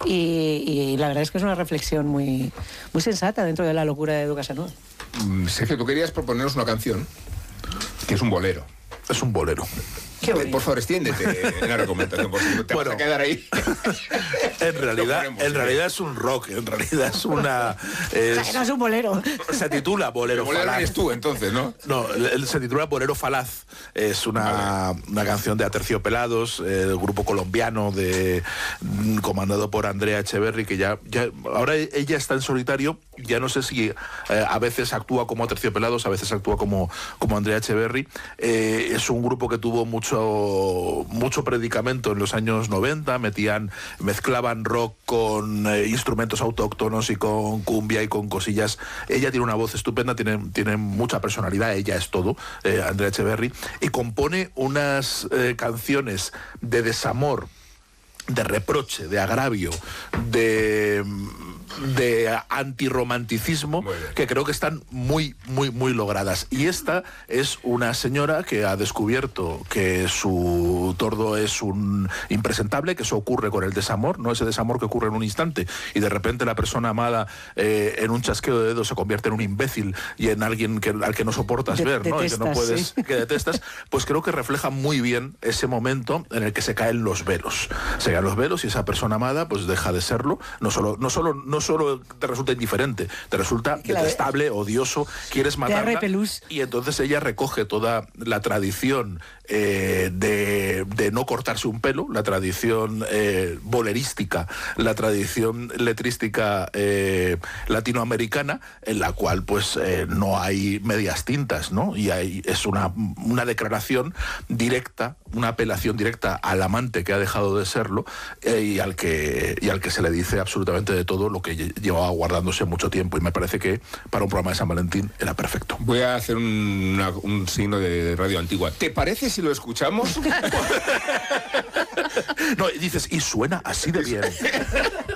y la verdad es que es una reflexión muy, muy sensata dentro de la locura de Edu Casanova. Sergio, tú querías proponernos una canción que es un bolero. Es un bolero. Por favor, extiéndete en la recomendación, porque te vas a quedar ahí. En realidad es un rock, en realidad es una... no es un bolero. Se titula Bolero Falaz. Falaz. Eres tú, entonces, ¿no? No, se titula Bolero Falaz. Es una canción de Aterciopelados, el grupo colombiano comandado por Andrea Echeverri, que ya ahora ella está en solitario. Ya no sé si a veces actúa como Aterciopelados, a veces actúa como Andrea Echeverri. Es un grupo que tuvo mucho predicamento en los años 90, mezclaban rock con instrumentos autóctonos y con cumbia y con cosillas. Ella tiene una voz estupenda, tiene mucha personalidad, ella es todo, Andrea Echeverri, y compone unas canciones de desamor, de reproche, de agravio, de antirromanticismo, que creo que están muy, muy, muy logradas. Y esta es una señora que ha descubierto que su tordo es un impresentable, que eso ocurre con el desamor, no ese desamor que ocurre en un instante y de repente la persona amada en un chasqueo de dedos se convierte en un imbécil y en alguien al que no soportas ver, ¿no? Y que no puedes, que detestas. Pues creo que refleja muy bien ese momento en el que se caen los velos. Se caen los velos y esa persona amada pues deja de serlo. No solo te resulta indiferente, te resulta detestable, odioso, quieres matarla. Y entonces ella recoge toda la tradición de no cortarse un pelo, la tradición bolerística, la tradición letrística latinoamericana, en la cual pues no hay medias tintas, ¿no? Y es una declaración directa, una apelación directa al amante que ha dejado de serlo y al que se le dice absolutamente de todo lo que llevaba guardándose mucho tiempo, y me parece que para un programa de San Valentín era perfecto. Voy a hacer un signo de radio antigua. ¿Te parece si lo escuchamos? No, y dices, y suena así de bien.